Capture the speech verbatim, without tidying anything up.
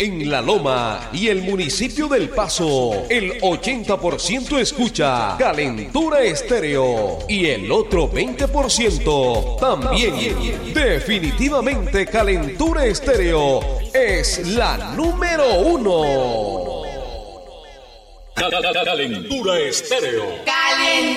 En La Loma y el municipio del Paso, el ochenta por ciento escucha Calentura Estéreo y el otro veinte por ciento también. Definitivamente Calentura Estéreo es la número uno. Calentura Estéreo.